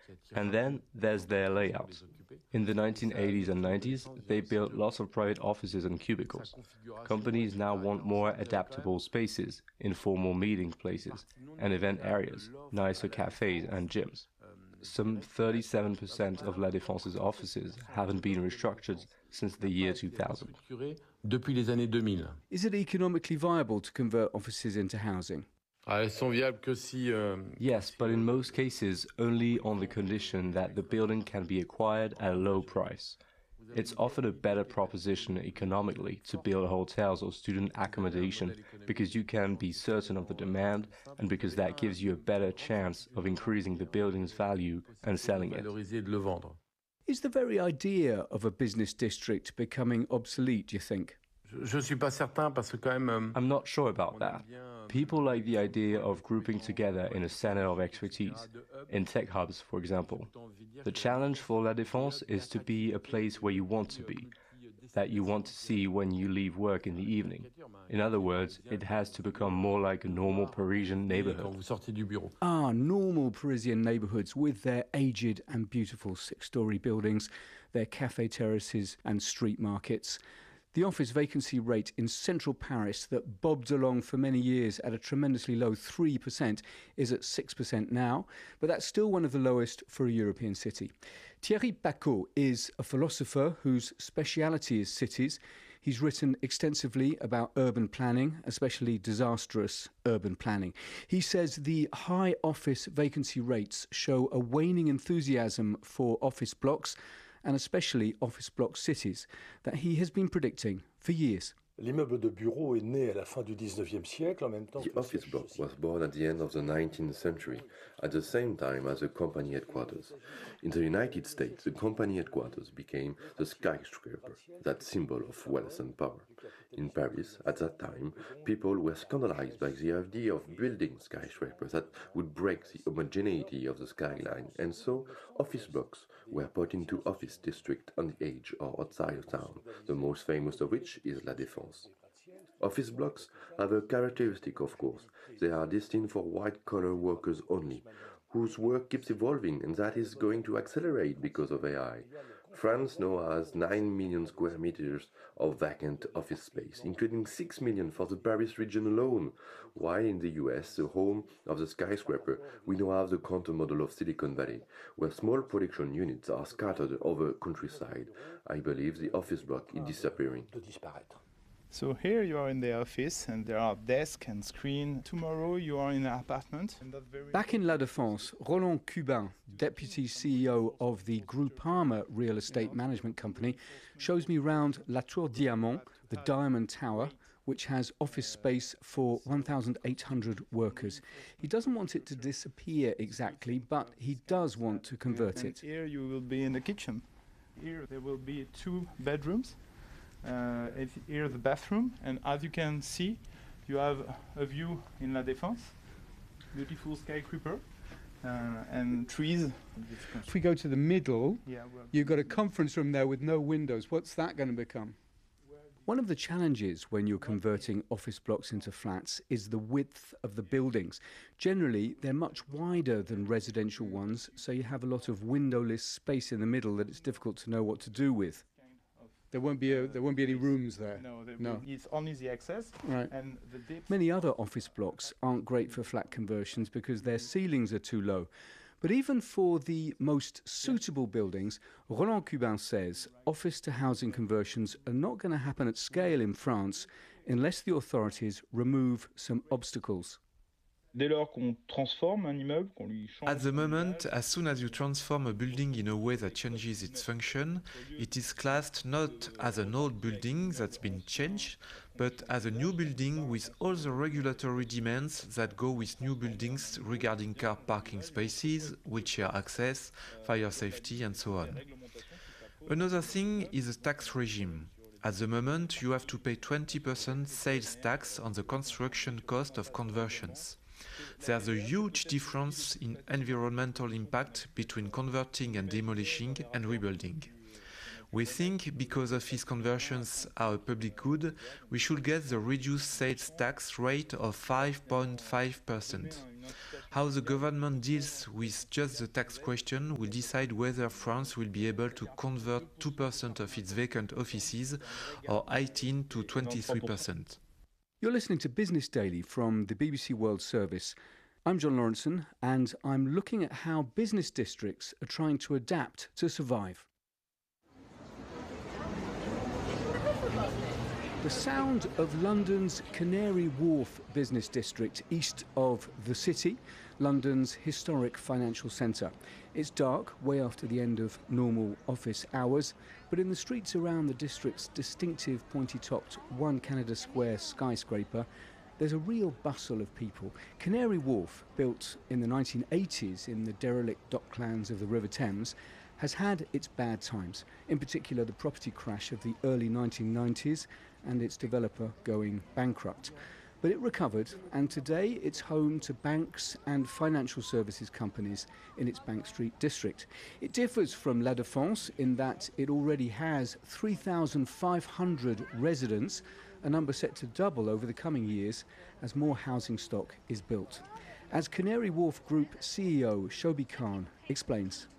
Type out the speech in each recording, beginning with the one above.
And then there's their layout. In the 1980s and 90s, they built lots of private offices and cubicles. Companies now want more adaptable spaces, informal meeting places, and event areas, nicer cafes and gyms. Some 37% of La Défense's offices haven't been restructured since the year 2000. Depuis les années 2000. Is it economically viable to convert offices into housing? Elles sont viables que si... Yes, but in most cases, only on the condition that the building can be acquired at a low price. It's often a better proposition economically to build hotels or student accommodation because you can be certain of the demand and because that gives you a better chance of increasing the building's value and selling it. Is the very idea of a business district becoming obsolete, do you think? Je suis pas certain parce que quand même... I'm not sure about that. People like the idea of grouping together in a center of expertise, in tech hubs, for example. The challenge for La Défense is to be a place where you want to be, that you want to see when you leave work in the evening. In other words, it has to become more like a normal Parisian neighborhood. Ah, normal Parisian neighborhoods with their aged and beautiful six-story buildings, their cafe terraces and street markets. The office vacancy rate in central Paris that bobbed along for many years at a tremendously low 3% is at 6% now, but that's still one of the lowest for a European city. Thierry Pacaud is a philosopher whose speciality is cities. He's written extensively about urban planning, especially disastrous urban planning. He says the high office vacancy rates show a waning enthusiasm for office blocks, and especially office block cities, that he has been predicting for years. L'immeuble de bureau est né à la fin du 19e siècle, en même temps. The office block was born at the end of the 19th century, at the same time as the company headquarters. In the United States, the company headquarters became the skyscraper, that symbol of wealth and power. In Paris, at that time, people were scandalized by the idea of building skyscrapers that would break the homogeneity of the skyline, and so office blocks were put into office districts on the edge or outside of town, the most famous of which is La Défense. Office blocks have a characteristic, of course. They are destined for white-collar workers only, whose work keeps evolving, and that is going to accelerate because of AI. France now has 9 million square meters of vacant office space, including 6 million for the Paris region alone, while in the US, the home of the skyscraper, we now have the counter-model of Silicon Valley, where small production units are scattered over countryside. I believe the office block is disappearing. So here you are in the office and there are desks and screen. Tomorrow you are in an apartment. Back in La Défense, Roland Cubin, deputy CEO of the Groupama real estate management company, shows me round La Tour Diamant, the Diamond Tower, which has office space for 1,800 workers. He doesn't want it to disappear exactly, but he does want to convert it. Here you will be in the kitchen. Here there will be 2 bedrooms. Here the bathroom, and as you can see, you have a view in La Défense, beautiful skyscraper and trees. If we go to the middle, you've got a conference room there with no windows. What's that going to become? One of the challenges when you're converting office blocks into flats is the width of the buildings. Generally, they're much wider than residential ones, so you have a lot of windowless space in the middle that it's difficult to know what to do with. There won't be any rooms there. No. It's only the access. Right. And the depth. Many other office blocks aren't great for flat conversions because their ceilings are too low. But even for the most suitable buildings, Roland Cubin says office to housing conversions are not going to happen at scale in France unless the authorities remove some obstacles. Dès lors qu'on transforme un immeuble, qu'on lui change. At the moment, as soon as you transform a building in a way that changes its function, it is classed not as an old building that's been changed, but as a new building with all the regulatory demands that go with new buildings regarding car parking spaces, wheelchair access, fire safety, and so on. Another thing is the tax regime. At the moment, you have to pay 20% sales tax on the construction cost of conversions. There's a huge difference in environmental impact between converting and demolishing and rebuilding. We think because office conversions are a public good, we should get the reduced sales tax rate of 5.5%. How the government deals with just the tax question will decide whether France will be able to convert 2% of its vacant offices or 18 to 23%. You're listening to Business Daily from the BBC World Service. I'm John Lawrenson, and I'm looking at how business districts are trying to adapt to survive. The sound of London's Canary Wharf business district east of the city, London's historic financial centre. It's dark, way after the end of normal office hours, but in the streets around the district's distinctive pointy-topped One Canada Square skyscraper, there's a real bustle of people. Canary Wharf, built in the 1980s in the derelict docklands of the River Thames, has had its bad times, in particular the property crash of the early 1990s and its developer going bankrupt. But it recovered, and today it's home to banks and financial services companies in its Bank Street district. It differs from La Défense in that it already has 3,500 residents, a number set to double over the coming years as more housing stock is built. As Canary Wharf Group CEO Shobi Khan explains.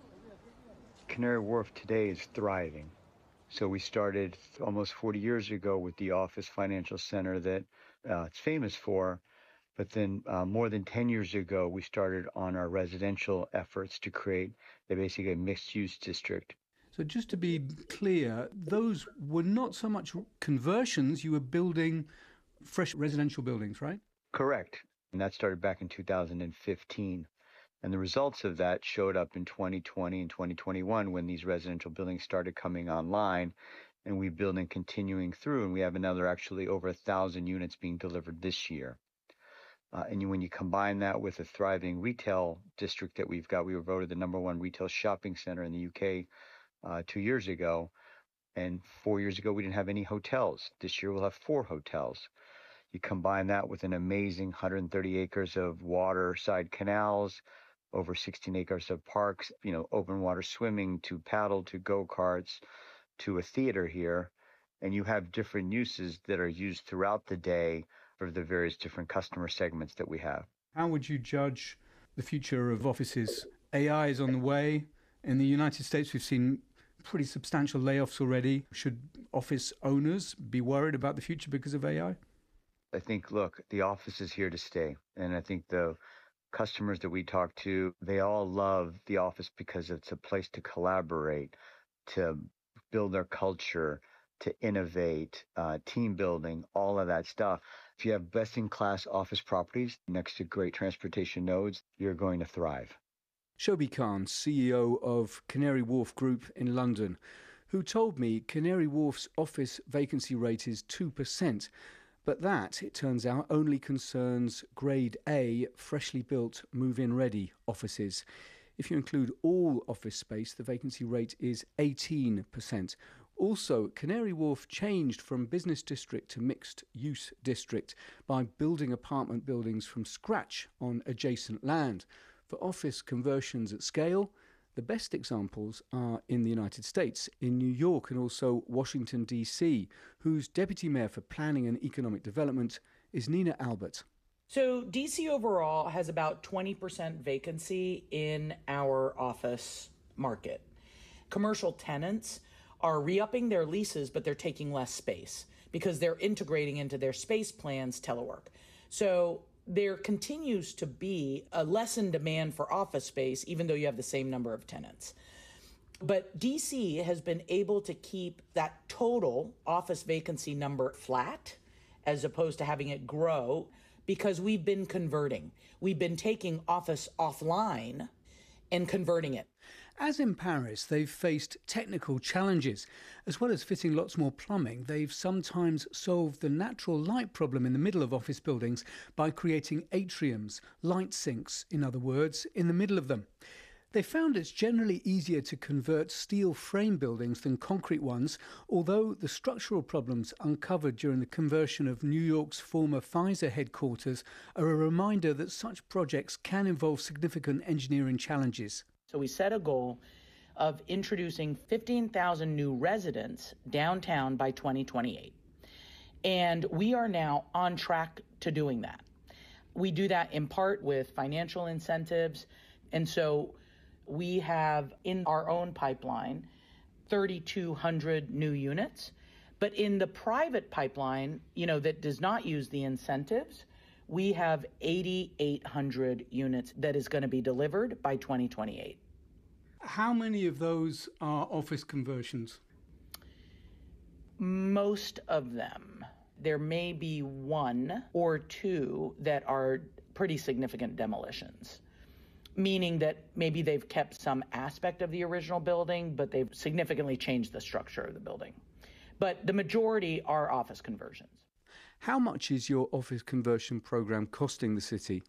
Canary Wharf today is thriving. So we started almost 40 years ago with the office financial center that it's famous for, but then more than 10 years ago we started on our residential efforts to create basically a mixed-use district. So just to be clear, those were not so much conversions, you were building fresh residential buildings, right? Correct. And that started back in 2015. And the results of that showed up in 2020 and 2021 when these residential buildings started coming online, and we build and continuing through, and we have another actually over 1,000 units being delivered this year. When you combine that with a thriving retail district that we've got, we were voted the #1 retail shopping center in the UK 2 years ago, and 4 years ago we didn't have any hotels. This year we'll have 4 hotels. You combine that with an amazing 130 acres of waterside canals, over 16 acres of parks, open water swimming to paddle to go-karts to a theater here. And you have different uses that are used throughout the day for the various different customer segments that we have. How would you judge the future of offices? AI is on the way. In the United States, we've seen pretty substantial layoffs already. Should office owners be worried about the future because of AI? I think, look, the office is here to stay. And I think the customers that we talk to, they all love the office because it's a place to collaborate, to build their culture, to innovate, team building, all of that stuff. If you have best-in-class office properties next to great transportation nodes, you're going to thrive. Shobi Khan, CEO of Canary Wharf Group in London, who told me Canary Wharf's office vacancy rate is 2%. But that, it turns out, only concerns Grade A, freshly built, move-in ready offices. If you include all office space, the vacancy rate is 18%. Also, Canary Wharf changed from business district to mixed-use district by building apartment buildings from scratch on adjacent land. For office conversions at scale, the best examples are in the United States, in New York and also Washington, D.C., whose Deputy Mayor for Planning and Economic Development is Nina Albert. So D.C. overall has about 20% vacancy in our office market. Commercial tenants are re-upping their leases, but they're taking less space because they're integrating into their space plans telework. So there continues to be a lessened demand for office space, even though you have the same number of tenants. But DC has been able to keep that total office vacancy number flat, as opposed to having it grow, because we've been converting. We've been taking office offline and converting it. As in Paris, they've faced technical challenges. As well as fitting lots more plumbing, they've sometimes solved the natural light problem in the middle of office buildings by creating atriums, light sinks, in other words, in the middle of them. They found it's generally easier to convert steel frame buildings than concrete ones, although the structural problems uncovered during the conversion of New York's former Pfizer headquarters are a reminder that such projects can involve significant engineering challenges. So we set a goal of introducing 15,000 new residents downtown by 2028. And we are now on track to doing that. We do that in part with financial incentives. And so we have in our own pipeline 3,200 new units. But in the private pipeline, that does not use the incentives, we have 8,800 units that is going to be delivered by 2028. How many of those are office conversions? Most of them. There may be one or two that are pretty significant demolitions, meaning that maybe they've kept some aspect of the original building, but they've significantly changed the structure of the building. But the majority are office conversions. How much is your office conversion program costing the city?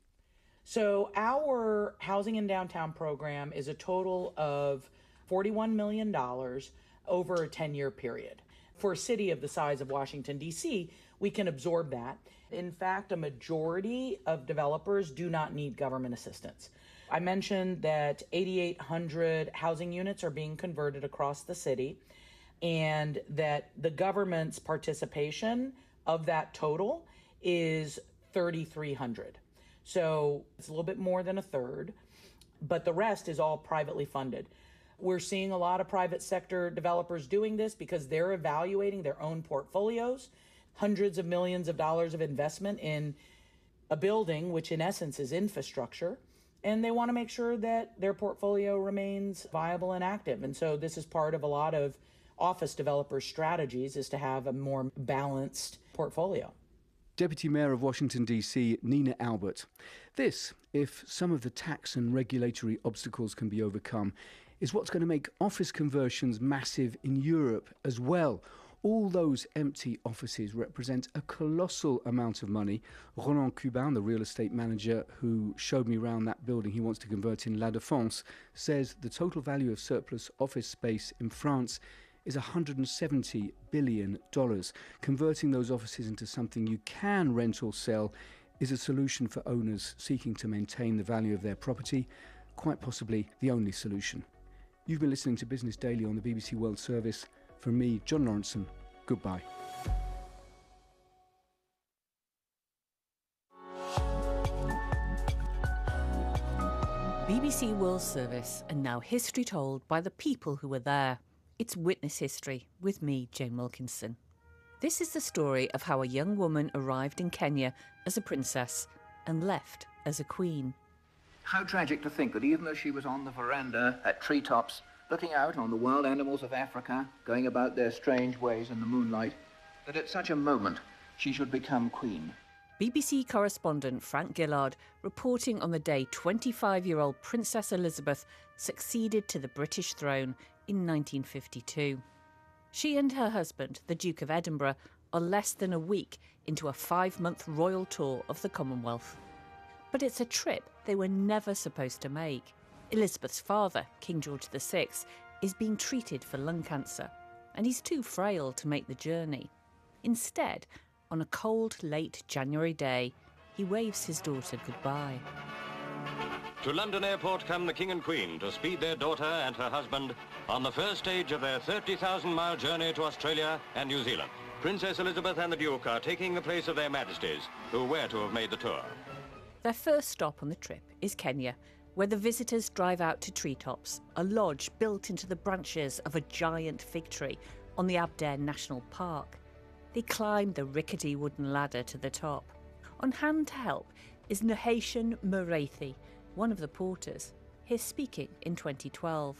So our Housing in Downtown program is a total of $41 million over a 10-year period. For a city of the size of Washington, D.C., we can absorb that. In fact, a majority of developers do not need government assistance. I mentioned that 8,800 housing units are being converted across the city, and that the government's participation of that total is 3,300. So it's a little bit more than a third, but the rest is all privately funded. We're seeing a lot of private sector developers doing this because they're evaluating their own portfolios, hundreds of millions of dollars of investment in a building, which in essence is infrastructure, and they want to make sure that their portfolio remains viable and active. And so this is part of a lot of office developers' strategies, is to have a more balanced portfolio. Deputy Mayor of Washington, D.C., Nina Albert. This, if some of the tax and regulatory obstacles can be overcome, is what's going to make office conversions massive in Europe as well. All those empty offices represent a colossal amount of money. Roland Cuban, the real estate manager who showed me around that building he wants to convert in La Défense, says the total value of surplus office space in France is $170 billion. Converting those offices into something you can rent or sell is a solution for owners seeking to maintain the value of their property, quite possibly the only solution. You've been listening to Business Daily on the BBC World Service. From me, John Lawrenson, goodbye. BBC World Service, and now history told by the people who were there. It's Witness History with me, Jane Wilkinson. This is the story of how a young woman arrived in Kenya as a princess and left as a queen. How tragic to think that even though she was on the veranda at treetops, looking out on the wild animals of Africa, going about their strange ways in the moonlight, that at such a moment she should become queen. BBC correspondent Frank Gillard reporting on the day 25-year-old Princess Elizabeth succeeded to the British throne in 1952. She and her husband, the Duke of Edinburgh, are less than a week into a 5-month royal tour of the Commonwealth. But it's a trip they were never supposed to make. Elizabeth's father, King George VI, is being treated for lung cancer, and he's too frail to make the journey. Instead, on a cold, late January day, he waves his daughter goodbye. To London Airport come the King and Queen to speed their daughter and her husband on the first stage of their 30,000-mile journey to Australia and New Zealand. Princess Elizabeth and the Duke are taking the place of their Majesties, who were to have made the tour. Their first stop on the trip is Kenya, where the visitors drive out to Treetops, a lodge built into the branches of a giant fig tree on the Aberdare National Park. They climb the rickety wooden ladder to the top. On hand to help is Nahation Muriithi, one of the porters. He's speaking in 2012.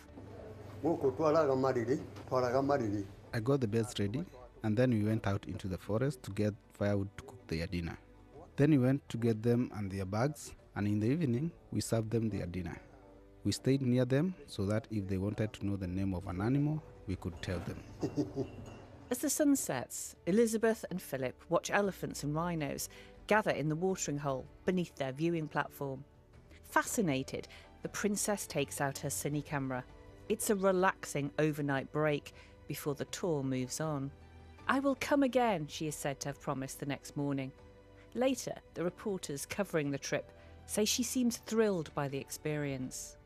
I got the beds ready, and then we went out into the forest to get firewood to cook their dinner. Then we went to get them and their bags, and in the evening, we served them their dinner. We stayed near them so that if they wanted to know the name of an animal, we could tell them. As the sun sets, Elizabeth and Philip watch elephants and rhinos gather in the watering hole beneath their viewing platform. Fascinated, the princess takes out her cine camera. It's a relaxing overnight break before the tour moves on. I will come again, she is said to have promised the next morning. Later, the reporters covering the trip say she seems thrilled by the experience.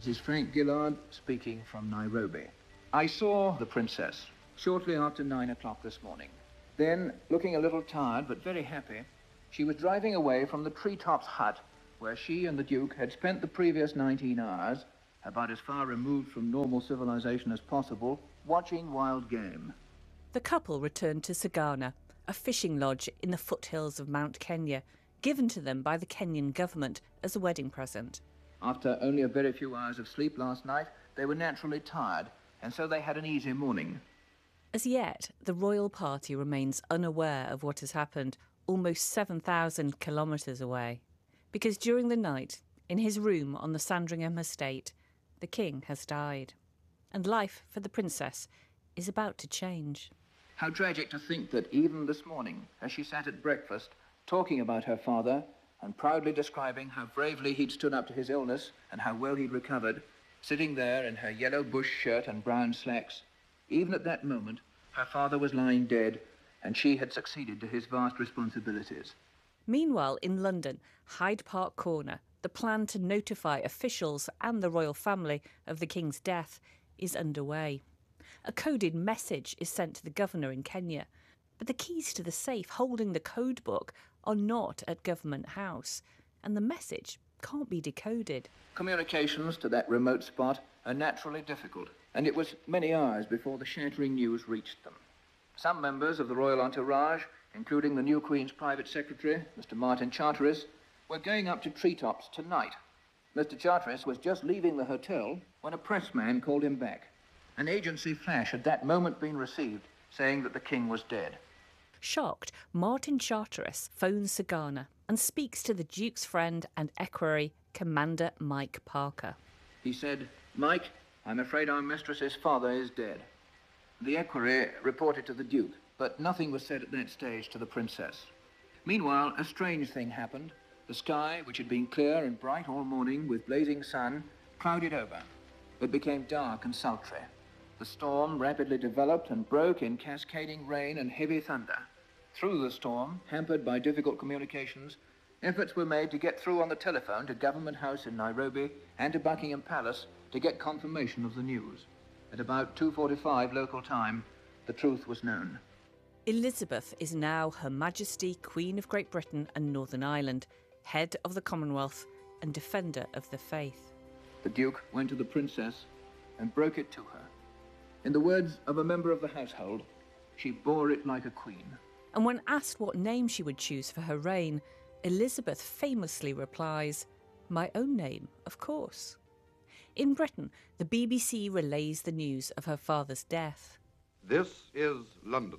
This is Frank Gillard speaking from Nairobi. I saw the princess shortly after 9 o'clock this morning. Then, looking a little tired but very happy, she was driving away from the Treetops hut where she and the Duke had spent the previous 19 hours, about as far removed from normal civilization as possible, watching wild game. The couple returned to Sagana, a fishing lodge in the foothills of Mount Kenya, given to them by the Kenyan government as a wedding present. After only a very few hours of sleep last night, they were naturally tired, and so they had an easy morning. As yet, the royal party remains unaware of what has happened almost 7,000 kilometres away, because during the night, in his room on the Sandringham estate, the king has died, and life for the princess is about to change. How tragic to think that even this morning, as she sat at breakfast, talking about her father and proudly describing how bravely he'd stood up to his illness and how well he'd recovered, sitting there in her yellow bush shirt and brown slacks, even at that moment, her father was lying dead and she had succeeded to his vast responsibilities. Meanwhile, in London, Hyde Park Corner, the plan to notify officials and the royal family of the king's death is underway. A coded message is sent to the governor in Kenya, but the keys to the safe holding the code book are not at Government House, and the message can't be decoded. Communications to that remote spot are naturally difficult, and it was many hours before the shattering news reached them. Some members of the royal entourage, including the new Queen's private secretary, Mr. Martin Charteris, were going up to Treetops tonight. Mr. Charteris was just leaving the hotel when a pressman called him back. An agency flash had that moment been received, saying that the king was dead. Shocked, Martin Charteris phones Sagana and speaks to the Duke's friend and equerry, Commander Mike Parker. He said, "Mike, I'm afraid our mistress's father is dead." The equerry reported to the Duke, but nothing was said at that stage to the princess. Meanwhile, a strange thing happened. The sky, which had been clear and bright all morning with blazing sun, clouded over. It became dark and sultry. The storm rapidly developed and broke in cascading rain and heavy thunder. Through the storm, hampered by difficult communications, efforts were made to get through on the telephone to Government House in Nairobi and to Buckingham Palace to get confirmation of the news. At about 2:45 local time, the truth was known. Elizabeth is now Her Majesty Queen of Great Britain and Northern Ireland, head of the Commonwealth and defender of the faith. The Duke went to the princess and broke it to her. In the words of a member of the household, she bore it like a queen. And when asked what name she would choose for her reign, Elizabeth famously replies, "My own name, of course." In Britain, the BBC relays the news of her father's death. This is London.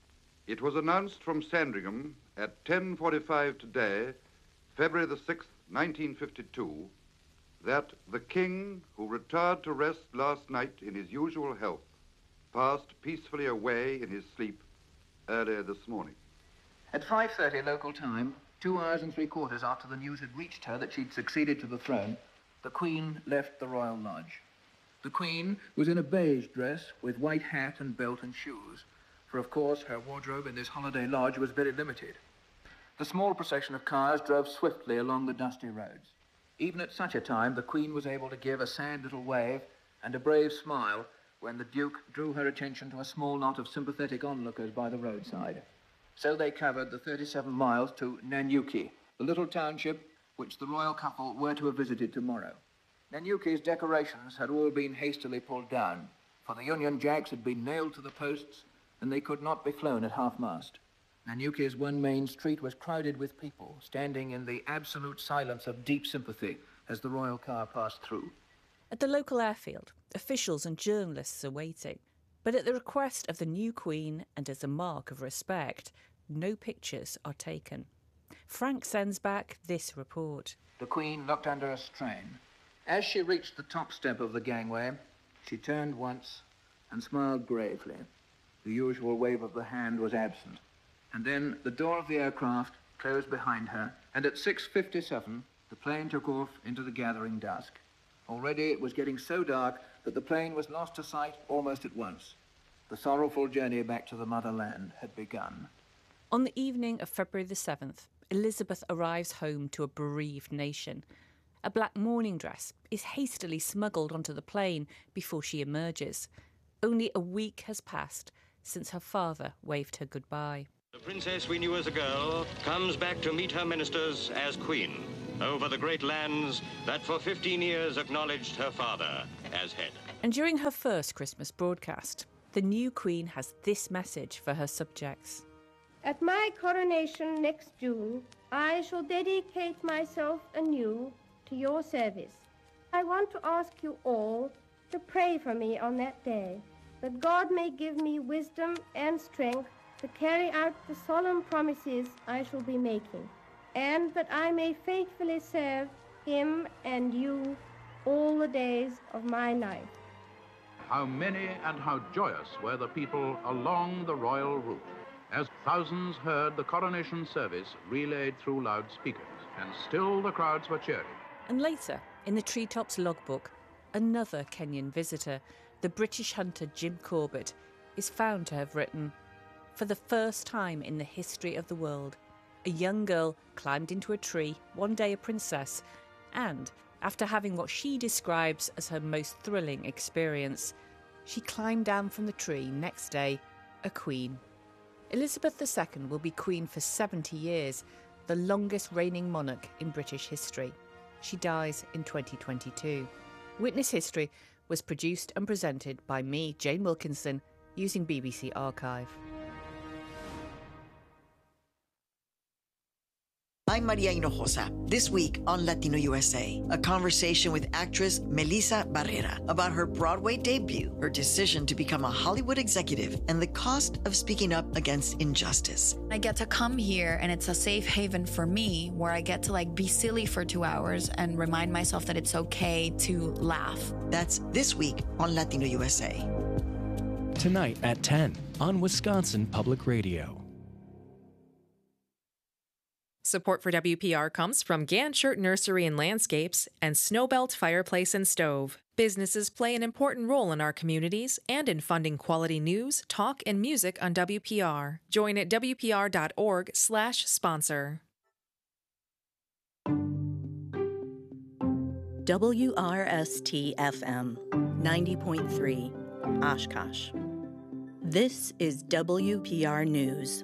It was announced from Sandringham at 10:45 today, February the 6th, 1952, that the King, who retired to rest last night in his usual health, passed peacefully away in his sleep earlier this morning. At 5:30 local time, 2 hours and 3/4 after the news had reached her that she'd succeeded to the throne, the Queen left the royal lodge. The Queen was in a beige dress with white hat and belt and shoes, for of course her wardrobe in this holiday lodge was very limited. The small procession of cars drove swiftly along the dusty roads. Even at such a time, the Queen was able to give a sad little wave and a brave smile when the Duke drew her attention to a small knot of sympathetic onlookers by the roadside. So they covered the 37 miles to Nanyuki, the little township which the royal couple were to have visited tomorrow. Nanyuki's decorations had all been hastily pulled down, for the Union Jacks had been nailed to the posts and they could not be flown at half-mast. Nanyuki's one main street was crowded with people, standing in the absolute silence of deep sympathy as the royal car passed through. At the local airfield, officials and journalists are waiting, but at the request of the new Queen and as a mark of respect, no pictures are taken. Frank sends back this report. The Queen looked under a strain. As she reached the top step of the gangway, she turned once and smiled gravely. The usual wave of the hand was absent. And then the door of the aircraft closed behind her, and at 6:57, the plane took off into the gathering dusk. Already it was getting so dark that the plane was lost to sight almost at once. The sorrowful journey back to the motherland had begun. On the evening of February the 7th, Elizabeth arrives home to a bereaved nation. A black morning dress is hastily smuggled onto the plane before she emerges. Only a week has passed since her father waved her goodbye. The princess we knew as a girl comes back to meet her ministers as queen over the great lands that for 15 years acknowledged her father as head. And during her first Christmas broadcast, the new queen has this message for her subjects. At my coronation next June, I shall dedicate myself anew to your service. I want to ask you all to pray for me on that day, that God may give me wisdom and strength to carry out the solemn promises I shall be making, and that I may faithfully serve him and you all the days of my life. How many and how joyous were the people along the royal route as thousands heard the coronation service relayed through loudspeakers, and still the crowds were cheering. And later, in the Treetops logbook, another Kenyan visitor, the British hunter Jim Corbett, is found to have written, "For the first time in the history of the world, a young girl climbed into a tree, one day a princess, and, after having what she describes as her most thrilling experience, she climbed down from the tree next day, a queen." Elizabeth II will be queen for 70 years, the longest reigning monarch in British history. She dies in 2022. Witness History was produced and presented by me, Jane Wilkinson, using BBC Archive. I'm Maria Hinojosa. This week on Latino USA, a conversation with actress Melissa Barrera about her Broadway debut, her decision to become a Hollywood executive, and the cost of speaking up against injustice. I get to come here and it's a safe haven for me where I get to be silly for 2 hours and remind myself that it's okay to laugh. That's this week on Latino USA. Tonight at 10 on Wisconsin Public Radio. Support for WPR comes from Ganshert Nursery and Landscapes and Snowbelt Fireplace and Stove. Businesses play an important role in our communities and in funding quality news, talk, and music on WPR. Join at wpr.org/sponsor. WRST-FM 90.3, Oshkosh. This is WPR News.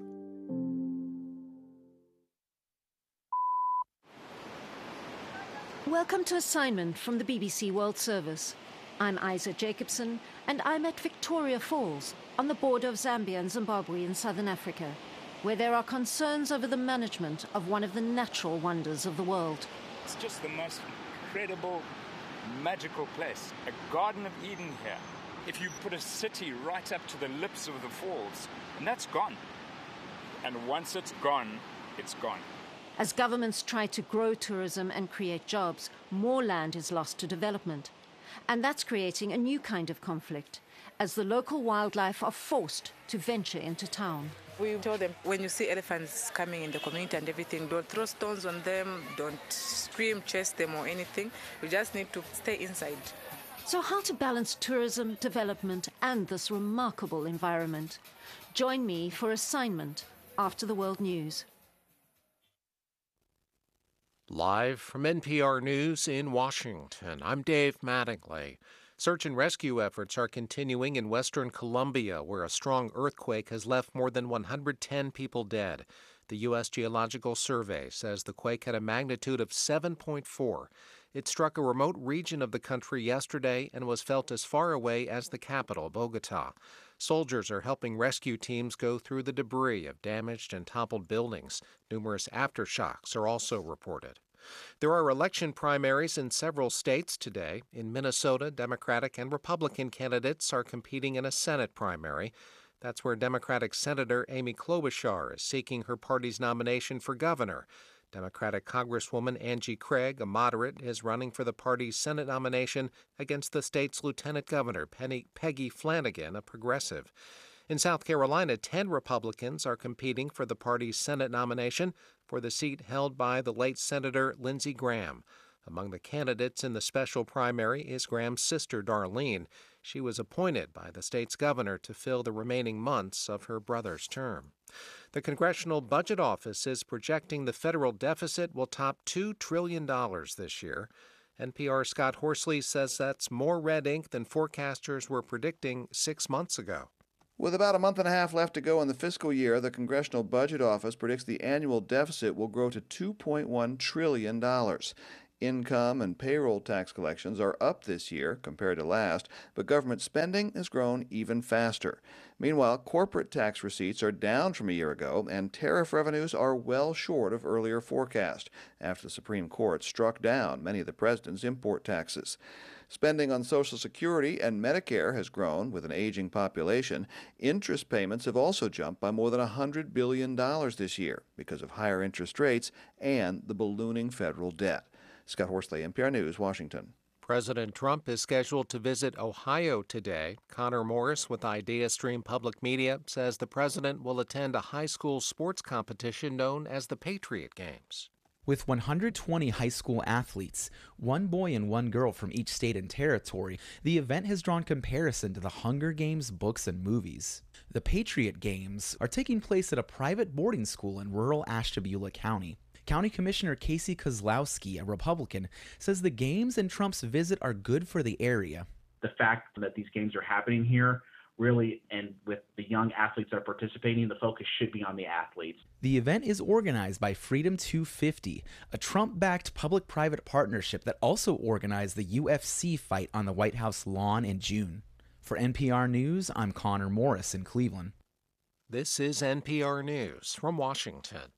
Welcome to Assignment from the BBC World Service. I'm Isa Jacobson, and I'm at Victoria Falls, on the border of Zambia and Zimbabwe in southern Africa, where there are concerns over the management of one of the natural wonders of the world. It's just the most incredible, magical place. A Garden of Eden here. If you put a city right up to the lips of the falls, and that's gone. And once it's gone, it's gone. As governments try to grow tourism and create jobs, more land is lost to development. And that's creating a new kind of conflict, as the local wildlife are forced to venture into town. We told them, when you see elephants coming in the community and everything, don't throw stones on them, don't scream, chase them or anything. You just need to stay inside. So how to balance tourism, development, and this remarkable environment? Join me for Assignment after the World News. Live from NPR News in Washington, I'm Dave Mattingly. Search and rescue efforts are continuing in western Colombia, where a strong earthquake has left more than 110 people dead. The U.S. Geological Survey says the quake had a magnitude of 7.4. It struck a remote region of the country yesterday and was felt as far away as the capital, Bogota. Soldiers are helping rescue teams go through the debris of damaged and toppled buildings. Numerous aftershocks are also reported. There are election primaries in several states today. In Minnesota, Democratic and Republican candidates are competing in a Senate primary. That's where Democratic Senator Amy Klobuchar is seeking her party's nomination for governor. Democratic Congresswoman Angie Craig, a moderate, is running for the party's Senate nomination against the state's Lieutenant Governor Peggy Flanagan, a progressive. In South Carolina, 10 Republicans are competing for the party's Senate nomination for the seat held by the late Senator Lindsey Graham. Among the candidates in the special primary is Graham's sister, Darlene. She was appointed by the state's governor to fill the remaining months of her brother's term. The Congressional Budget Office is projecting the federal deficit will top $2 trillion this year. NPR's Scott Horsley says that's more red ink than forecasters were predicting 6 months ago. With about a month and a half left to go in the fiscal year, the Congressional Budget Office predicts the annual deficit will grow to $2.1 trillion. Income and payroll tax collections are up this year compared to last, but government spending has grown even faster. Meanwhile, corporate tax receipts are down from a year ago, and tariff revenues are well short of earlier forecast after the Supreme Court struck down many of the president's import taxes. Spending on Social Security and Medicare has grown with an aging population. Interest payments have also jumped by more than $100 billion this year because of higher interest rates and the ballooning federal debt. Scott Horsley, NPR News, Washington. President Trump is scheduled to visit Ohio today. Connor Morris with IdeaStream Public Media says the president will attend a high school sports competition known as the Patriot Games. With 120 high school athletes, one boy and one girl from each state and territory, the event has drawn comparison to the Hunger Games books and movies. The Patriot Games are taking place at a private boarding school in rural Ashtabula County. County Commissioner Casey Kozlowski, a Republican, says the games and Trump's visit are good for the area. The fact that these games are happening here really, and with the young athletes that are participating, the focus should be on the athletes. The event is organized by Freedom 250, a Trump-backed public-private partnership that also organized the UFC fight on the White House lawn in June. For NPR News, I'm Connor Morris in Cleveland. This is NPR News from Washington.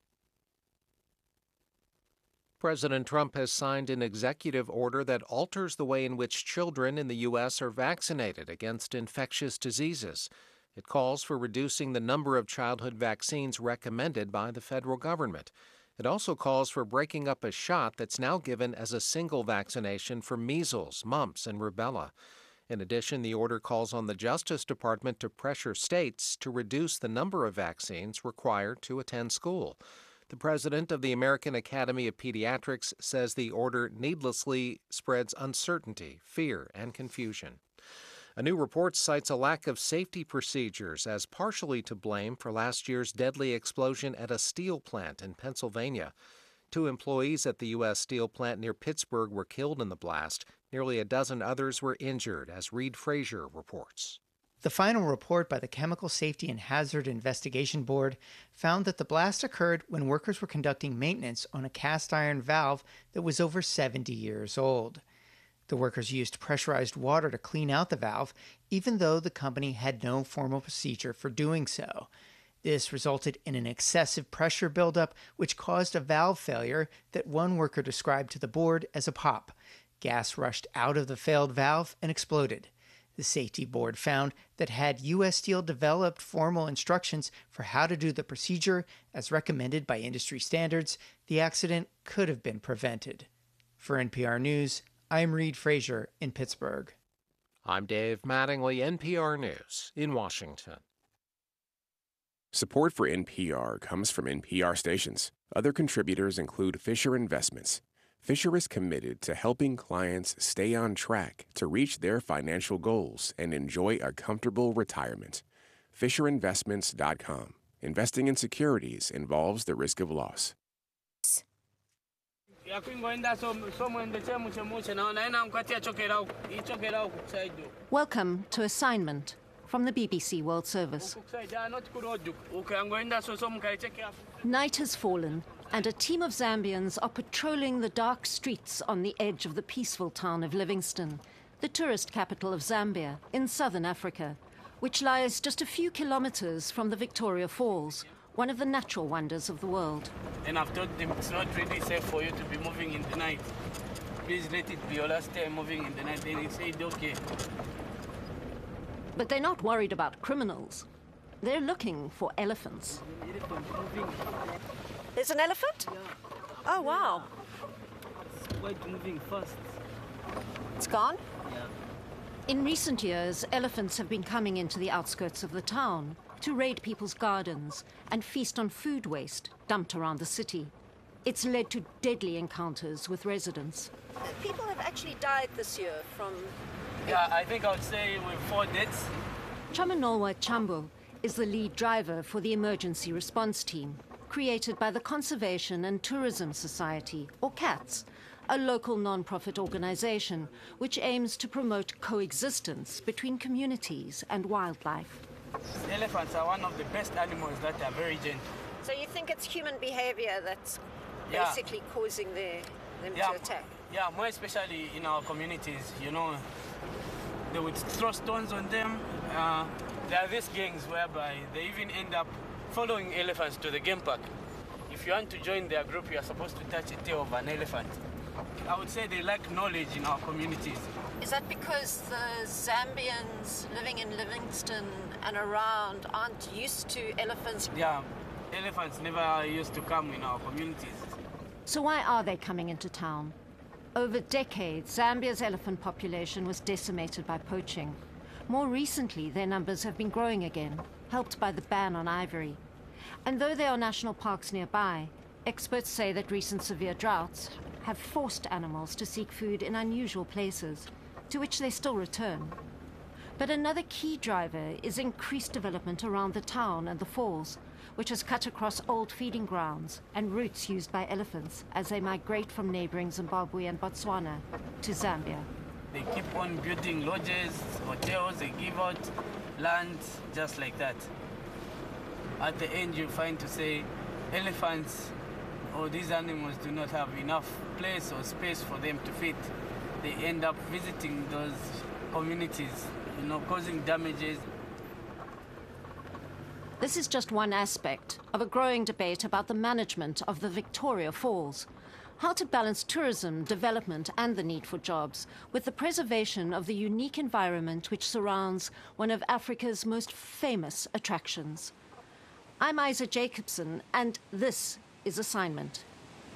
President Trump has signed an executive order that alters the way in which children in the U.S. are vaccinated against infectious diseases. It calls for reducing the number of childhood vaccines recommended by the federal government. It also calls for breaking up a shot that's now given as a single vaccination for measles, mumps, and rubella. In addition, the order calls on the Justice Department to pressure states to reduce the number of vaccines required to attend school. The president of the American Academy of Pediatrics says the order needlessly spreads uncertainty, fear, and confusion. A new report cites a lack of safety procedures as partially to blame for last year's deadly explosion at a steel plant in Pennsylvania. 2 employees at the U.S. steel plant near Pittsburgh were killed in the blast. Nearly a dozen others were injured, as Reed Frazier reports. The final report by the Chemical Safety and Hazard Investigation Board found that the blast occurred when workers were conducting maintenance on a cast iron valve that was over 70 years old. The workers used pressurized water to clean out the valve, even though the company had no formal procedure for doing so. This resulted in an excessive pressure buildup, which caused a valve failure that one worker described to the board as a pop. Gas rushed out of the failed valve and exploded. The safety board found that had U.S. Steel developed formal instructions for how to do the procedure as recommended by industry standards, the accident could have been prevented. For NPR News, I'm Reed Frazier in Pittsburgh. I'm Dave Mattingly, NPR News in Washington. Support for NPR comes from NPR stations. Other contributors include Fisher Investments. Fisher is committed to helping clients stay on track to reach their financial goals and enjoy a comfortable retirement. FisherInvestments.com. Investing in securities involves the risk of loss. Welcome to Assignment from the BBC World Service. Night has fallen, and a team of Zambians are patrolling the dark streets on the edge of the peaceful town of Livingstone, the tourist capital of Zambia in southern Africa, which lies just a few kilometers from the Victoria Falls, one of the natural wonders of the world. And I've told them it's not really safe for you to be moving in the night. Please let it be your last time moving in the night. Then he said, okay. But they're not worried about criminals. They're looking for elephants. There's an elephant? Yeah. Oh, wow. It's quite moving fast. It's gone? Yeah. In recent years, elephants have been coming into the outskirts of the town to raid people's gardens and feast on food waste dumped around the city. It's led to deadly encounters with residents. People have actually died this year from... Yeah, I think I would say with 4 deaths. Chamanolwa Chambo is the lead driver for the Emergency Response Team, created by the Conservation and Tourism Society, or CATS, a local non-profit organization which aims to promote coexistence between communities and wildlife. Elephants are one of the best animals that are very gentle. So you think it's human behavior that's basically causing them to attack? Yeah, more especially in our communities, you know, they would throw stones on them. There are these gangs whereby they even end up following elephants to the game park. If you want to join their group, you are supposed to touch a tail of an elephant. I would say they lack knowledge in our communities. Is that because the Zambians living in Livingstone and around aren't used to elephants? Yeah, elephants never used to come in our communities. So why are they coming into town? Over decades, Zambia's elephant population was decimated by poaching. More recently, their numbers have been growing again, helped by the ban on ivory. And though there are national parks nearby, experts say that recent severe droughts have forced animals to seek food in unusual places, to which they still return. But another key driver is increased development around the town and the falls, which has cut across old feeding grounds and routes used by elephants as they migrate from neighboring Zimbabwe and Botswana to Zambia. They keep on building lodges, hotels, they give out land just like that. At the end, you find to say elephants or these animals do not have enough place or space for them to feed. They end up visiting those communities, you know, causing damages. This is just one aspect of a growing debate about the management of the Victoria Falls. How to balance tourism, development, and the need for jobs with the preservation of the unique environment which surrounds one of Africa's most famous attractions. I'm Isa Jacobson, and this is Assignment.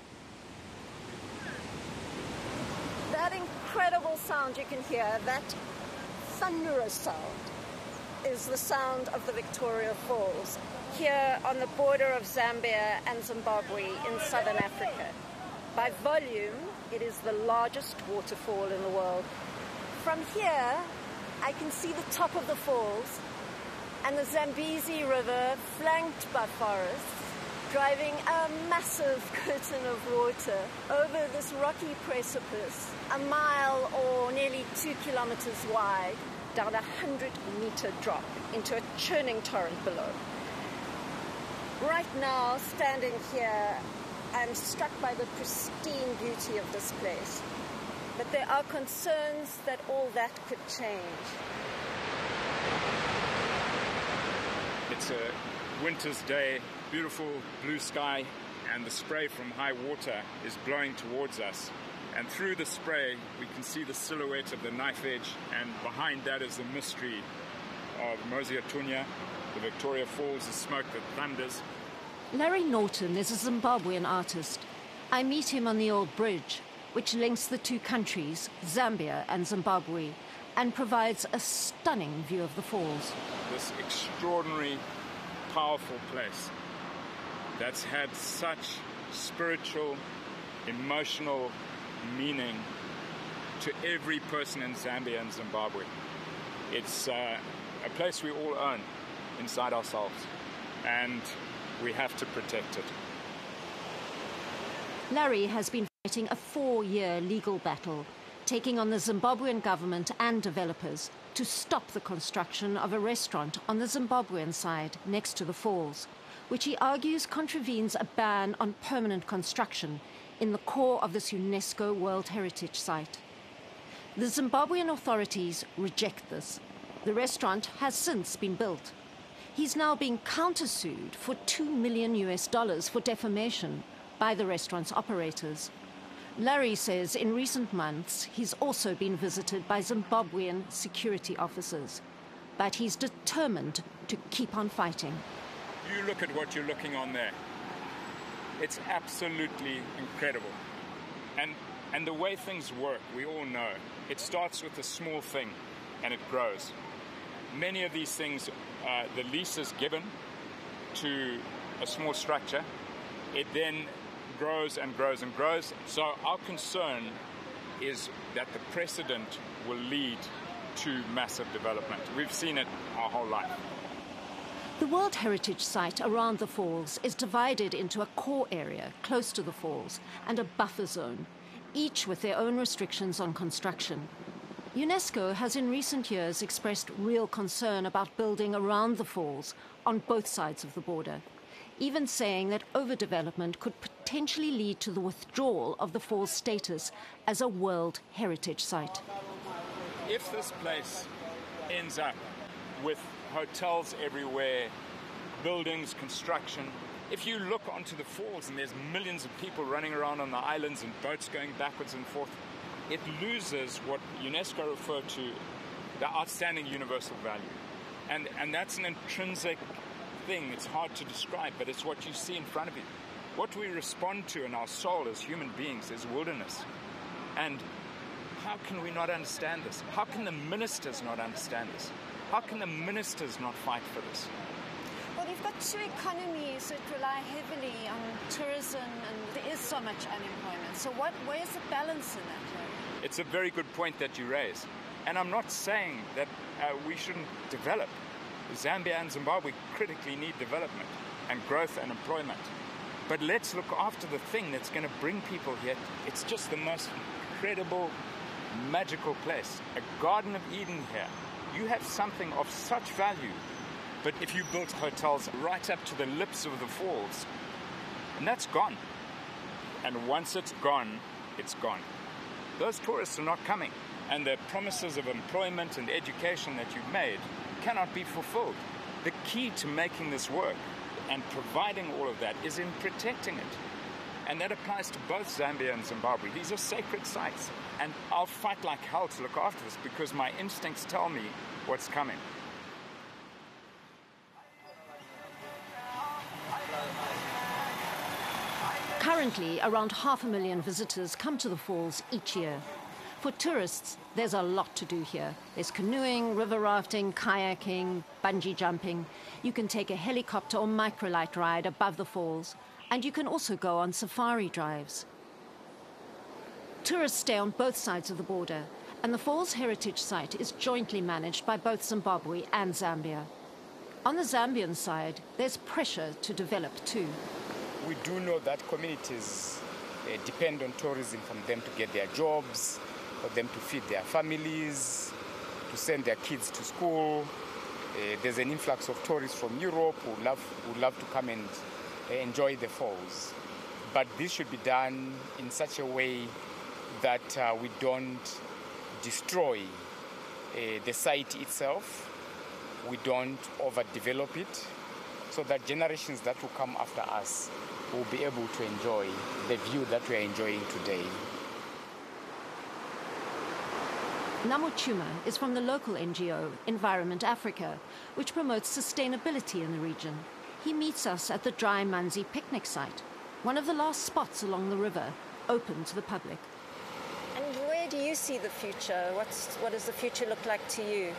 That incredible sound you can hear, that thunderous sound, is the sound of the Victoria Falls, here on the border of Zambia and Zimbabwe in southern Africa. By volume, it is the largest waterfall in the world. From here, I can see the top of the falls and the Zambezi River flanked by forests, driving a massive curtain of water over this rocky precipice, a mile or nearly 2 kilometers wide, down a 100-meter drop into a churning torrent below. Right now, standing here, I'm struck by the pristine beauty of this place. But there are concerns that all that could change. It's a winter's day, beautiful blue sky, and the spray from high water is blowing towards us. And through the spray, we can see the silhouette of the knife edge, and behind that is the mystery of Mosia Tunya, the Victoria Falls, the smoke that thunders. Larry Norton is a Zimbabwean artist. I meet him on the old bridge, which links the two countries, Zambia and Zimbabwe, and provides a stunning view of the falls. This extraordinary, powerful place that's had such spiritual, emotional meaning to every person in Zambia and Zimbabwe. It's a place we all own inside ourselves, and we have to protect it. Larry has been fighting a 4-year legal battle, taking on the Zimbabwean government and developers to stop the construction of a restaurant on the Zimbabwean side next to the falls, which he argues contravenes a ban on permanent construction in the core of this UNESCO World Heritage Site. The Zimbabwean authorities reject this. The restaurant has since been built. He's now being countersued for $2 million for defamation by the restaurant's operators. Larry says in recent months he's also been visited by Zimbabwean security officers, but he's determined to keep on fighting. You look at what you're looking on there. It's absolutely incredible. And the way things work, we all know, it starts with a small thing and it grows. Many of these things, the lease is given to a small structure. It then grows and grows and grows. So our concern is that the precedent will lead to massive development. We've seen it our whole life. The World Heritage Site around the falls is divided into a core area close to the falls and a buffer zone, each with their own restrictions on construction. UNESCO has in recent years expressed real concern about building around the falls on both sides of the border, even saying that overdevelopment could potentially lead to the withdrawal of the falls' status as a World Heritage Site. If this place ends up with hotels everywhere, buildings, construction, if you look onto the falls and there's millions of people running around on the islands and boats going backwards and forth, it loses what UNESCO refer to the outstanding universal value. And that's an intrinsic thing. It's hard to describe, but it's what you see in front of you. What we respond to in our soul as human beings is wilderness. And how can we not understand this? How can the ministers not understand this? How can the ministers not fight for this? Well, you've got two economies that rely heavily on tourism, and there is so much unemployment. So where's the balance in that area? It's a very good point that you raise. And I'm not saying that we shouldn't develop. Zambia and Zimbabwe critically need development and growth and employment. But let's look after the thing that's going to bring people here. It's just the most incredible, magical place. A Garden of Eden here. You have something of such value. But if you built hotels right up to the lips of the falls, and that's gone. And once it's gone, it's gone. Those tourists are not coming. And the promises of employment and education that you've made cannot be fulfilled. The key to making this work and providing all of that is in protecting it. And that applies to both Zambia and Zimbabwe. These are sacred sites. And I'll fight like hell to look after this because my instincts tell me what's coming. Currently, around 500,000 visitors come to the falls each year. For tourists, there's a lot to do here. There's canoeing, river rafting, kayaking, bungee jumping. You can take a helicopter or microlight ride above the falls, and you can also go on safari drives. Tourists stay on both sides of the border, and the Falls Heritage Site is jointly managed by both Zimbabwe and Zambia. On the Zambian side, there's pressure to develop too. We do know that communities depend on tourism from them to get their jobs, for them to feed their families, to send their kids to school. There's an influx of tourists from Europe who would love to come and enjoy the falls. But this should be done in such a way that we don't destroy the site itself, we don't overdevelop it, so that generations that will come after us will be able to enjoy the view that we are enjoying today. Namuchuma is from the local NGO, Environment Africa, which promotes sustainability in the region. He meets us at the Dry Manzi picnic site, one of the last spots along the river, open to the public. And where do you see the future? What does the future look like to you?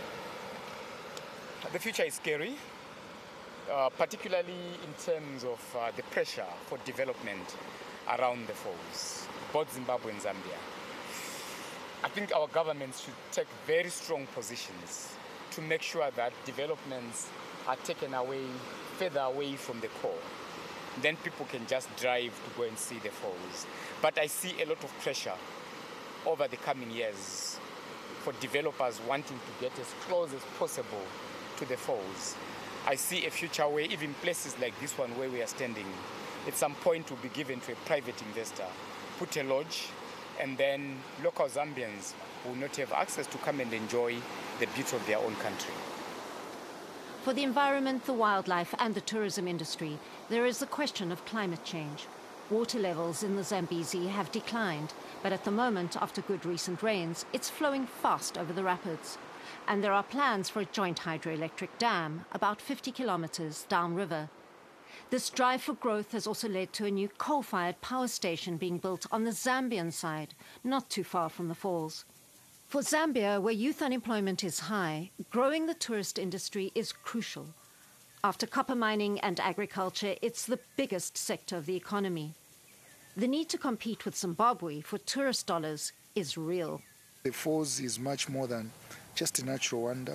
The future is scary, particularly in terms of the pressure for development around the falls, both Zimbabwe and Zambia. I think our governments should take very strong positions to make sure that developments are taken away, further away from the core. Then people can just drive to go and see the falls. But I see a lot of pressure over the coming years for developers wanting to get as close as possible to the falls. I see a future where even places like this one where we are standing, at some point will be given to a private investor, put a lodge, and then local Zambians will not have access to come and enjoy the beauty of their own country. For the environment, the wildlife and the tourism industry, there is the question of climate change. Water levels in the Zambezi have declined, but at the moment, after good recent rains, it's flowing fast over the rapids. And there are plans for a joint hydroelectric dam about 50 kilometers downriver. This drive for growth has also led to a new coal-fired power station being built on the Zambian side, not too far from the falls. For Zambia, where youth unemployment is high, growing the tourist industry is crucial. After copper mining and agriculture, it's the biggest sector of the economy. The need to compete with Zimbabwe for tourist dollars is real. The falls is much more than just a natural wonder.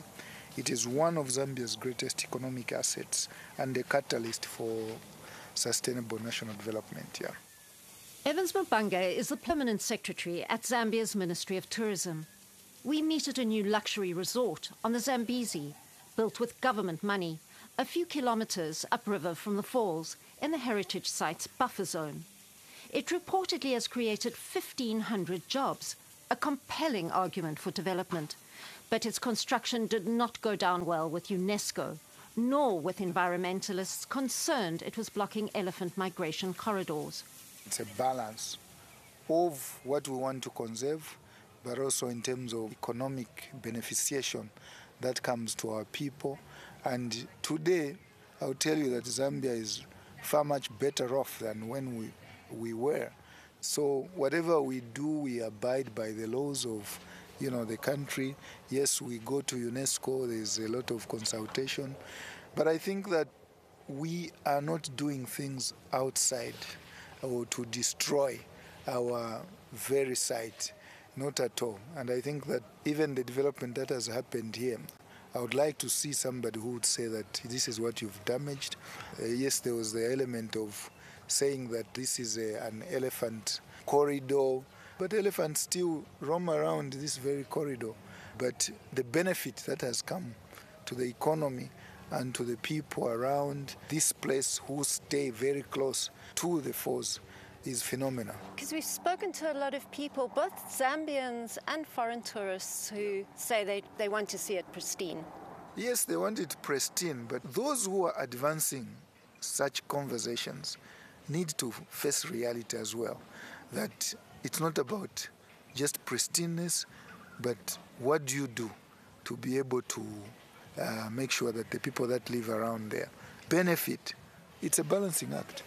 It is one of Zambia's greatest economic assets and a catalyst for sustainable national development. Yeah. Evans Mabanga is the permanent secretary at Zambia's Ministry of Tourism. We meet at a new luxury resort on the Zambezi, built with government money, a few kilometers upriver from the falls in the heritage site's buffer zone. It reportedly has created 1,500 jobs, a compelling argument for development. But its construction did not go down well with UNESCO, nor with environmentalists concerned it was blocking elephant migration corridors. It's a balance of what we want to conserve, but also in terms of economic beneficiation that comes to our people. And today, I'll tell you that Zambia is far much better off than when we were. So whatever we do, we abide by the laws of, the country. Yes, we go to UNESCO, there's a lot of consultation. But I think that we are not doing things outside or to destroy our very site, not at all. And I think that even the development that has happened here, I would like to see somebody who would say that this is what you've damaged. Yes, there was the element of saying that this is an elephant corridor, but elephants still roam around this very corridor. But the benefit that has come to the economy and to the people around this place who stay very close to the falls is phenomenal. Because we've spoken to a lot of people, both Zambians and foreign tourists, who say they want to see it pristine. Yes, they want it pristine, but those who are advancing such conversations need to face reality as well, that it's not about just pristineness, but what do you do to be able to make sure that the people that live around there benefit. It's a balancing act.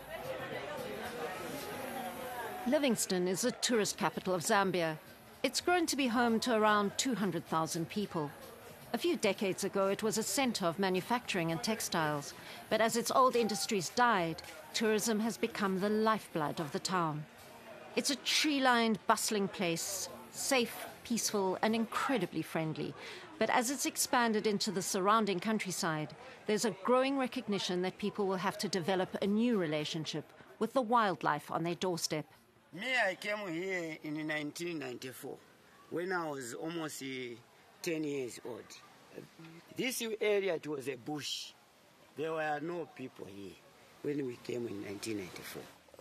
Livingstone is the tourist capital of Zambia. It's grown to be home to around 200,000 people. A few decades ago, it was a center of manufacturing and textiles, but as its old industries died, tourism has become the lifeblood of the town. It's a tree-lined, bustling place, safe, peaceful, and incredibly friendly. But as it's expanded into the surrounding countryside, there's a growing recognition that people will have to develop a new relationship with the wildlife on their doorstep. Me, I came here in 1994, when I was almost 10 years old. This area, it was a bush. There were no people here when we came in 1994.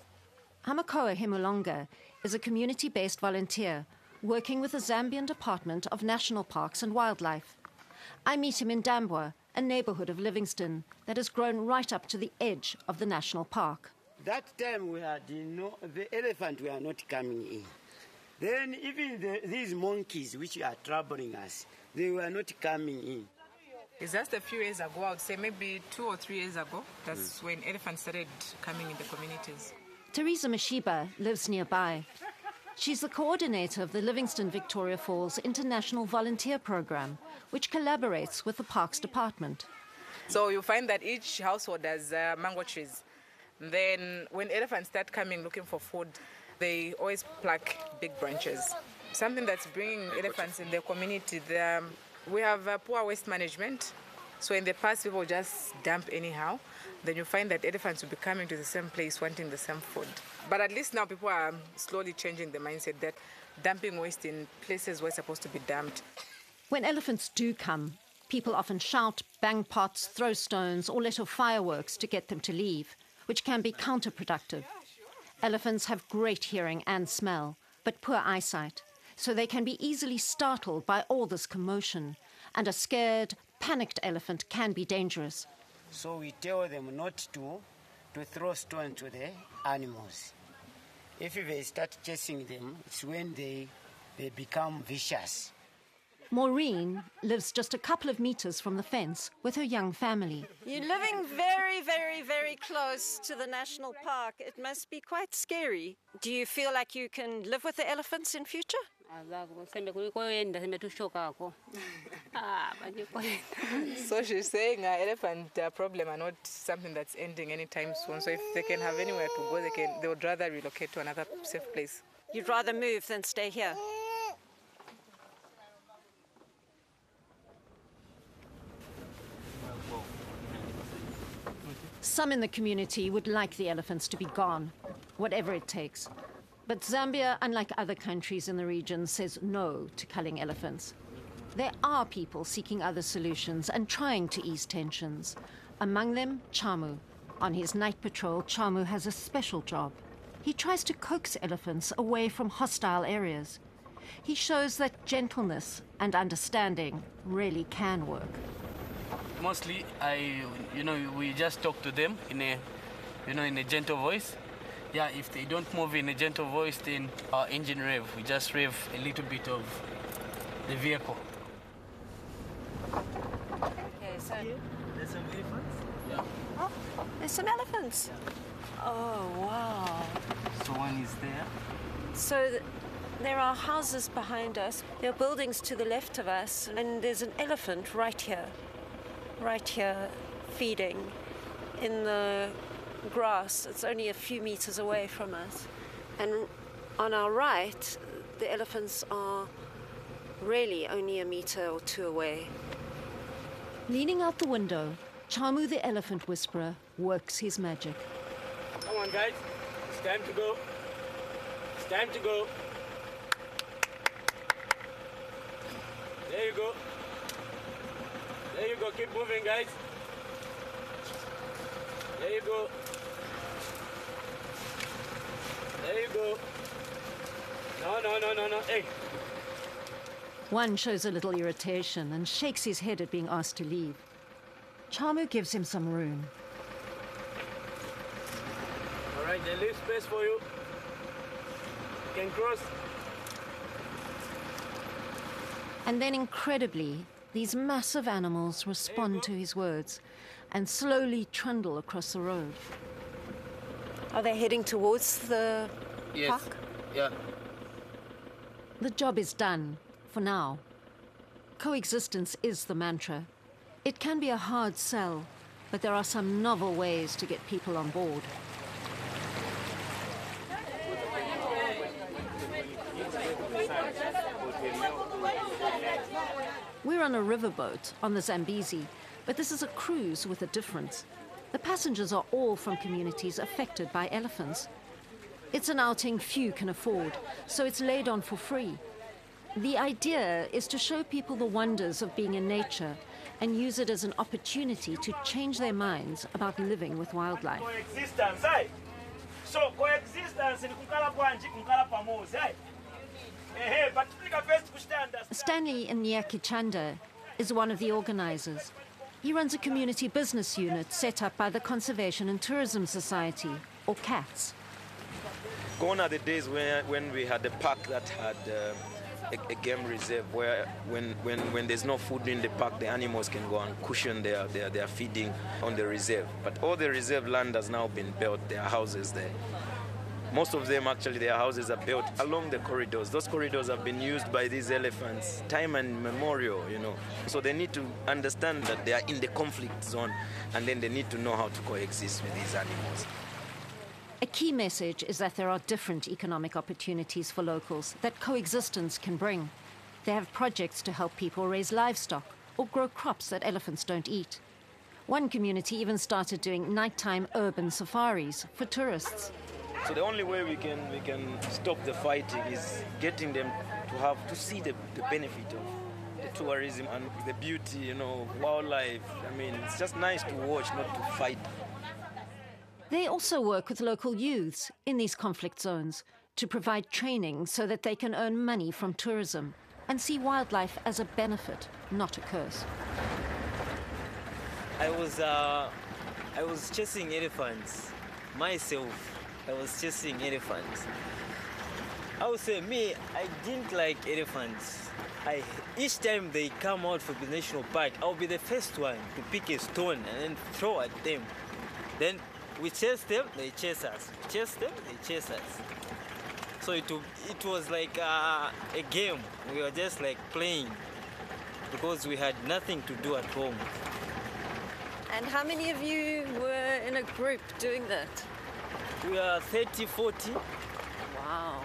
Hamakoa Himulonga is a community-based volunteer working with the Zambian Department of National Parks and Wildlife. I meet him in Dambwa, a neighborhood of Livingstone that has grown right up to the edge of the national park. That time we had, the elephant were not coming in. Then even these monkeys which are troubling us, they were not coming in. It's just a few years ago, I would say maybe 2 or 3 years ago, that's when elephants started coming in the communities. Teresa Mashiba lives nearby. She's the coordinator of the Livingstone Victoria Falls International Volunteer Program, which collaborates with the Parks Department. So you find that each household has mango trees. Then when elephants start coming looking for food, they always pluck big branches. Something that's bringing elephants in the community, we have poor waste management. So in the past, people just dump anyhow. Then you find that elephants will be coming to the same place wanting the same food. But at least now people are slowly changing the mindset that dumping waste in places where it's supposed to be dumped. When elephants do come, people often shout, bang pots, throw stones, or let off fireworks to get them to leave, which can be counterproductive. Elephants have great hearing and smell, but poor eyesight, so they can be easily startled by all this commotion, and a scared, panicked elephant can be dangerous. So we tell them not to throw stones to the animals. If they start chasing them, it's when they become vicious. Maureen lives just a couple of meters from the fence with her young family. You're living very, very, very close to the national park. It must be quite scary. Do you feel like you can live with the elephants in future? So she's saying elephant problem are not something that's ending anytime soon. So if they can have anywhere to go, they would rather relocate to another safe place. You'd rather move than stay here? Some in the community would like the elephants to be gone, whatever it takes. But Zambia, unlike other countries in the region, says no to culling elephants. There are people seeking other solutions and trying to ease tensions. Among them, Chamu. On his night patrol, Chamu has a special job. He tries to coax elephants away from hostile areas. He shows that gentleness and understanding really can work. Mostly, we just talk to them in a gentle voice. Yeah, if they don't move in a gentle voice, then our engine rev. We just rev a little bit of the vehicle. Okay, so There's some elephants? Yeah. oh, there's some elephants. Oh, wow. So one is there. So there are houses behind us. There are buildings to the left of us, and there's an elephant right here, feeding in the grass. It's only a few meters away from us. And on our right, the elephants are really only a meter or two away. Leaning out the window, Chamu the elephant whisperer works his magic. Come on, guys. It's time to go. It's time to go. There you go. There you go. Keep moving, guys. There you go. There you go. No. Hey. One shows a little irritation and shakes his head at being asked to leave. Chamu gives him some room. All right, they leave space for you. You can cross. And then incredibly, these massive animals respond to his words and slowly trundle across the road. Are they heading towards the park? Yeah. The job is done, for now. Coexistence is the mantra. It can be a hard sell, but there are some novel ways to get people on board. We're on a riverboat on the Zambezi, but this is a cruise with a difference. The passengers are all from communities affected by elephants. It's an outing few can afford, so it's laid on for free. The idea is to show people the wonders of being in nature and use it as an opportunity to change their minds about living with wildlife. Coexistence, eh? So coexistence ni kukala kwanji, kukala pamoja, eh? But first kushanda. Stanley Nyakichanda is one of the organizers. He runs a community business unit set up by the Conservation and Tourism Society, or CATS. Gone are the days when we had a park that had a game reserve where when there's no food in the park, the animals can go and cushion their feeding on the reserve. But all the reserve land has now been built. There are houses there. Most of them, actually, their houses are built along the corridors. Those corridors have been used by these elephants, time and memorial, So they need to understand that they are in the conflict zone, and then they need to know how to coexist with these animals. A key message is that there are different economic opportunities for locals that coexistence can bring. They have projects to help people raise livestock or grow crops that elephants don't eat. One community even started doing nighttime urban safaris for tourists. So the only way we can stop the fighting is getting them to see the benefit of the tourism and the beauty, wildlife. I mean, it's just nice to watch, not to fight. They also work with local youths in these conflict zones to provide training so that they can earn money from tourism and see wildlife as a benefit, not a curse. I was chasing elephants myself. I was chasing elephants. I would say I didn't like elephants. Each time they come out from the national park, I'll be the first one to pick a stone and then throw at them. Then we chase them, they chase us. Chase them, they chase us. So it was like a game. We were just like playing because we had nothing to do at home. And how many of you were in a group doing that? We are 30, 40. Wow.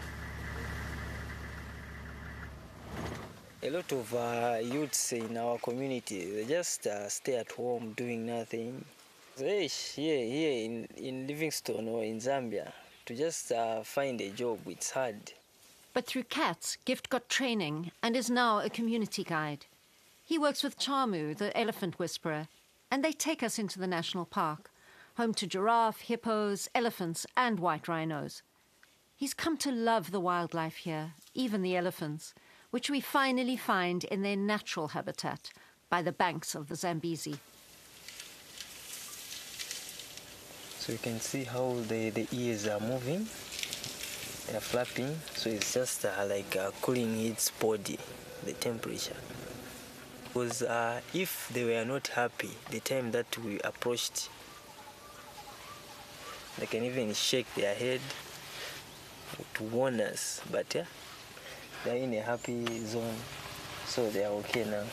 A lot of youths in our community, they just stay at home doing nothing. Here in Livingstone or in Zambia, to just find a job, it's hard. But through CATS, Gift got training and is now a community guide. He works with Chamu, the elephant whisperer, and they take us into the national park, home to giraffe, hippos, elephants, and white rhinos. He's come to love the wildlife here, even the elephants, which we finally find in their natural habitat by the banks of the Zambezi. So you can see how the ears are moving, they are flapping, so it's just like cooling its body, the temperature. Because if they were not happy, the time that we approached, they can even shake their head to warn us, but yeah, they're in a happy zone, so they are okay now.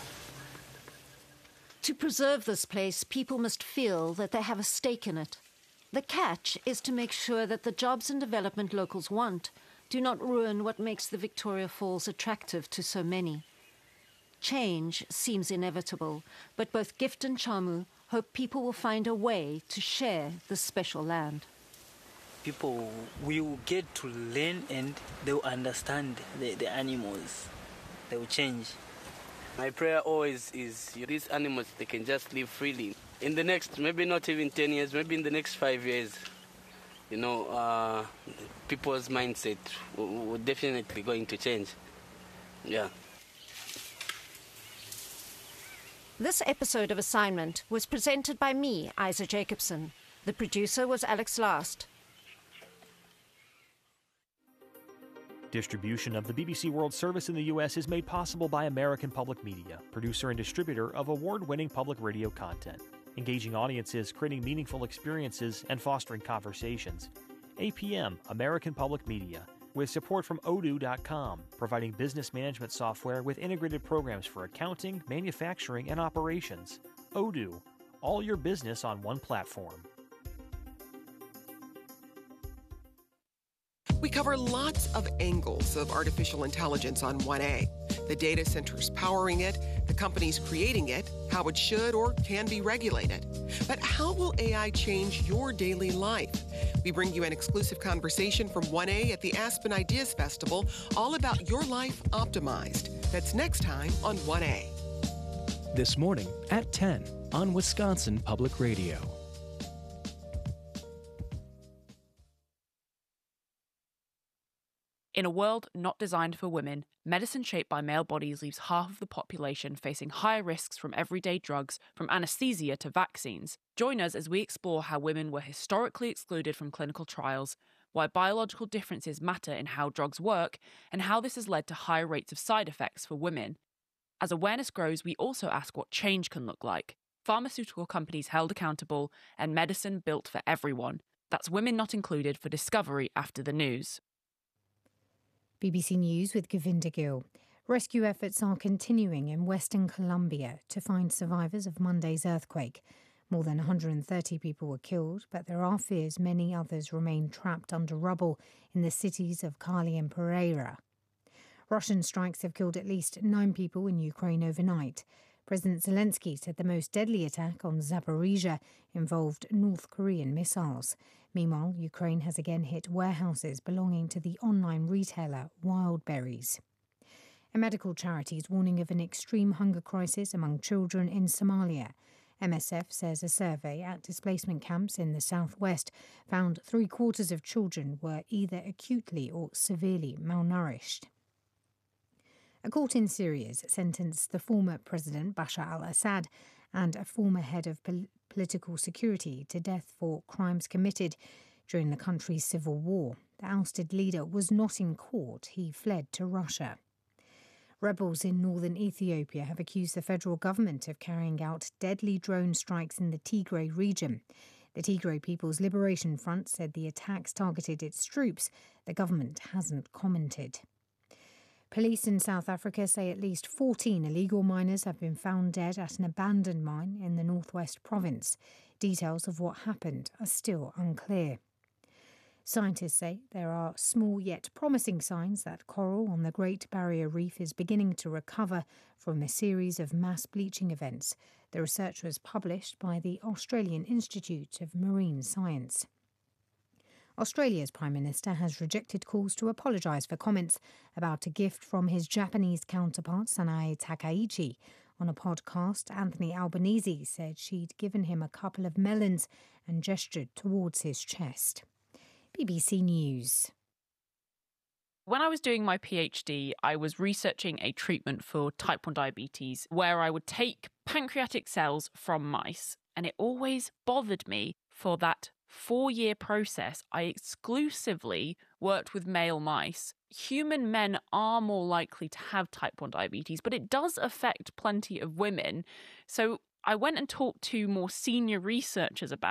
To preserve this place, people must feel that they have a stake in it. The catch is to make sure that the jobs and development locals want do not ruin what makes the Victoria Falls attractive to so many. Change seems inevitable, but both Gift and Chamu hope people will find a way to share this special land. People will get to learn and they will understand the animals. They will change. My prayer always is these animals, they can just live freely. In the next, maybe not even 10 years, maybe in the next 5 years, people's mindset will definitely going to change. Yeah. This episode of Assignment was presented by me, Isa Jacobson. The producer was Alex Last. Distribution of the BBC World Service in the U.S. is made possible by American Public Media, producer and distributor of award-winning public radio content, engaging audiences, creating meaningful experiences, and fostering conversations. APM, American Public Media, with support from Odoo.com, providing business management software with integrated programs for accounting, manufacturing, and operations. Odoo, all your business on one platform. We cover lots of angles of artificial intelligence on 1A. The data centers powering it, the companies creating it, how it should or can be regulated. But how will AI change your daily life? We bring you an exclusive conversation from 1A at the Aspen Ideas Festival, all about your life optimized. That's next time on 1A. This morning at 10 on Wisconsin Public Radio. In a world not designed for women, medicine shaped by male bodies leaves half of the population facing higher risks from everyday drugs, from anesthesia to vaccines. Join us as we explore how women were historically excluded from clinical trials, why biological differences matter in how drugs work, and how this has led to higher rates of side effects for women. As awareness grows, we also ask what change can look like. Pharmaceutical companies held accountable, and medicine built for everyone. That's Women Not Included for Discovery After the News. BBC News with Govinda Gill. Rescue efforts are continuing in Western Colombia to find survivors of Monday's earthquake. More than 130 people were killed, but there are fears many others remain trapped under rubble in the cities of Cali and Pereira. Russian strikes have killed at least 9 people in Ukraine overnight. President Zelensky said the most deadly attack on Zaporizhia involved North Korean missiles. Meanwhile, Ukraine has again hit warehouses belonging to the online retailer Wildberries. A medical charity is warning of an extreme hunger crisis among children in Somalia. MSF says a survey at displacement camps in the southwest found 3/4 of children were either acutely or severely malnourished. A court in Syria has sentenced the former President Bashar al-Assad and a former head of political security to death for crimes committed during the country's civil war. The ousted leader was not in court. He fled to Russia. Rebels in northern Ethiopia have accused the federal government of carrying out deadly drone strikes in the Tigray region. The Tigray People's Liberation Front said the attacks targeted its troops. The government hasn't commented. Police in South Africa say at least 14 illegal miners have been found dead at an abandoned mine in the northwest province. Details of what happened are still unclear. Scientists say there are small yet promising signs that coral on the Great Barrier Reef is beginning to recover from a series of mass bleaching events. The research was published by the Australian Institute of Marine Science. Australia's Prime Minister has rejected calls to apologise for comments about a gift from his Japanese counterpart, Sanae Takaichi. On a podcast, Anthony Albanese said she'd given him a couple of melons and gestured towards his chest. BBC News. When I was doing my PhD, I was researching a treatment for type 1 diabetes where I would take pancreatic cells from mice, and it always bothered me for that 4-year process. I exclusively worked with male mice. Human men are more likely to have type 1 diabetes, but it does affect plenty of women. So I went and talked to more senior researchers about